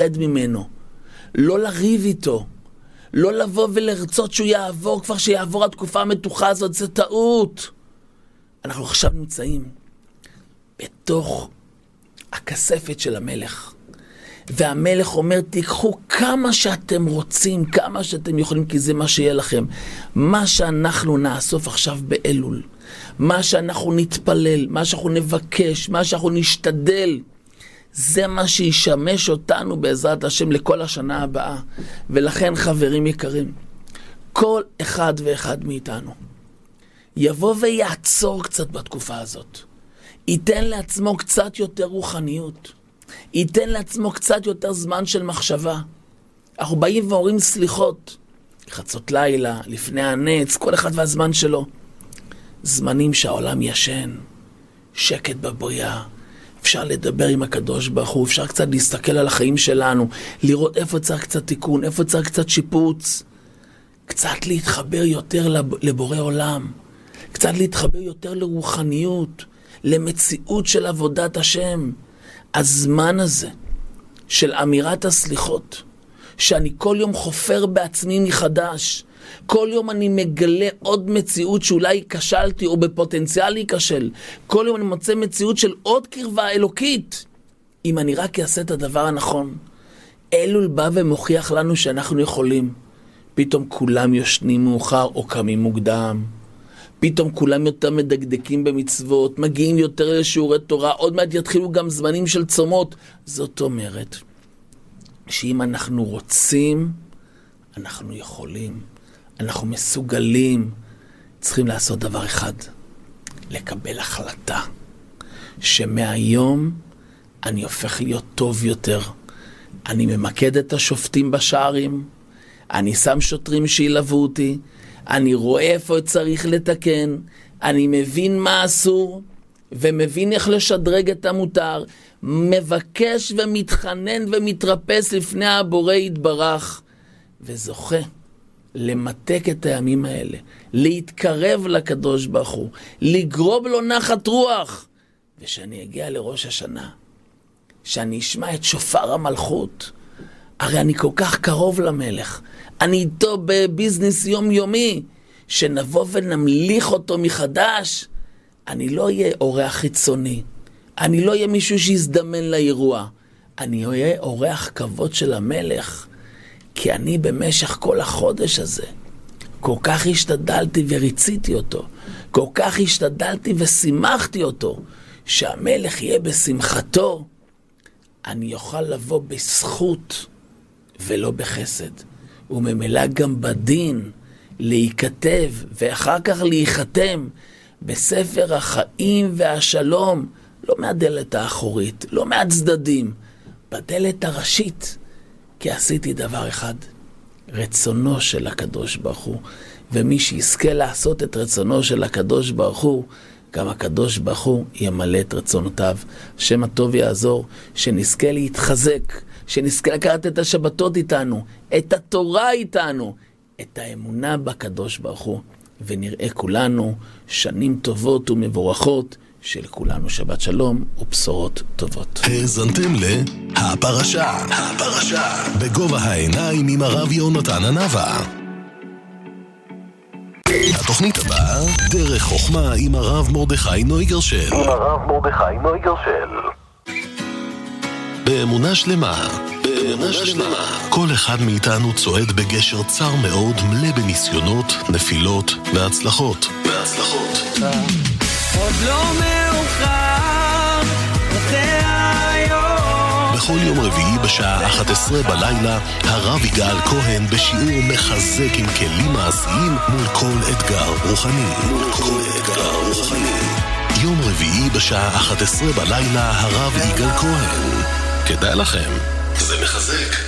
להיפרד ממנו, לא לריב איתו, לא לבוא ולרצות שהוא יעבור, כבר שיעבור התקופה המתוחה הזאת, זה טעות. אנחנו עכשיו נמצאים בתוך הכספת של המלך, והמלך אומר, תיקחו כמה שאתם רוצים, כמה שאתם יכולים, כי זה מה שיהיה לכם. מה שאנחנו נאסוף עכשיו באלול, מה שאנחנו נתפלל, מה שאנחנו נבקש, מה שאנחנו נשתדל, זה מה שישמש אותנו בעזרת השם לכל השנה הבאה. ולכן חברים יקרים, כל אחד ואחד מאיתנו יבוא ויעצור קצת בתקופה הזאת, ייתן לעצמו קצת יותר רוחניות, ייתן לעצמו קצת יותר זמן של מחשבה. אנחנו באים ואומרים סליחות, חצות לילה, לפני הנץ, כל אחד והזמן שלו. זמנים שהעולם ישן, שקט בבויה, אפשר לדבר עם הקדוש ברוך הוא, אפשר קצת להסתכל על החיים שלנו, לראות איפה צריך קצת תיקון, איפה צריך קצת שיפוץ, קצת להתחבר יותר לבורא עולם, קצת להתחבר יותר לרוחניות, למציאות של עבודת השם. הזמן הזה של אמירת הסליחות, שאני כל יום חופר בעצמי מחדש, כל יום אני מגלה עוד מציאות שאולי כשלתי או בפוטנציאל להיכשל, כל יום אני מוצא מציאות של עוד קרבה אלוקית, אם אני רק אעשה את הדבר הנכון. אלול בא ומוכיח לנו שאנחנו יכולים. פתאום כולם ישנים מאוחר או קמים מוקדם, פתאום כולם יותר מדקדקים במצוות, מגיעים יותר לשיעורי תורה, עוד מעט יתחילו גם זמנים של צומות. זאת אומרת שאם אנחנו רוצים, אנחנו יכולים, אנחנו מסוגלים. צריכים לעשות דבר אחד, לקבל החלטה שמהיום אני הופך להיות טוב יותר. אני ממקד את השופטים בשערים, אני שם שוטרים שילוו אותי, אני רואה איפה צריך לתקן, אני מבין מה אסור, ומבין איך לשדרג את המותר, מבקש ומתחנן ומתרפס לפני הבורא יתברך, וזוכה למתק את הימים האלה, להתקרב לקדוש ברוך הוא, לגרוב לו נחת רוח, ושאני אגיע לראש השנה, שאני אשמע את שופר המלכות, הרי אני כל כך קרוב למלך, אני איתו בביזנס יומיומי, שנבוא ונמליך אותו מחדש. אני לא אהיה אורח חיצוני, אני לא אהיה מישהו שיזדמן לאירוע, אני אהיה אורח כבוד של המלך, כי אני במשך כל החודש הזה כל כך השתדלתי וריציתי אותו, כל כך השתדלתי ושימחתי אותו, שהמלך יהיה בשמחתו. אני אוכל לבוא בזכות ולא בחסד, וממילא גם בדין להיכתב ואחר כך להיחתם בספר החיים והשלום, לא מהדלת האחורית, לא מהצדדים, בדלת הראשית, כי עשיתי דבר אחד, רצונו של הקדוש ברוך הוא. ומי שיזכה לעשות את רצונו של הקדוש ברוך הוא, גם הקדוש ברוך הוא ימלא את רצונותיו. השם הטוב יעזור, שנזכה להתחזק, שנזכה לקחת את השבתות איתנו, את התורה איתנו, את האמונה בקדוש ברוך הוא, ונראה כולנו שנים טובות ומבורכות, שלכולנו שבת שלום ובשורות טובות. האזנתם להפרשה, בגובה העיניים עם הרב יונתן הנבא. התוכנית הבאה, דרך חוכמה עם הרב מרדכי נויגרשל. באמונה שלמה, כל אחד מאיתנו צועד בגשר צר מאוד, מלא בניסיונות, נפילות והצלחות. עוד לא מאוחר, זה היום. בכל יום רביעי בשעה 11 בלילה, הרב יגאל כהן בשיעור מחזק עם כלים מעשיים מול כל אתגר רוחני. יום רביעי בשעה 11 בלילה, הרב יגאל כהן. כדאי לכם, זה מחזק.